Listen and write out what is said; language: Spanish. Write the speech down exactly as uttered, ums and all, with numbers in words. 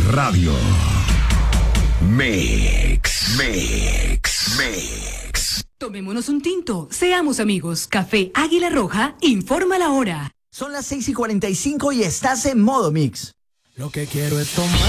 Radio. Mix, mix, mix. Tomémonos un tinto, seamos amigos. Café Águila Roja informa la hora. Son las seis y cuarenta y cinco y estás en modo mix. Lo que quiero es tomar.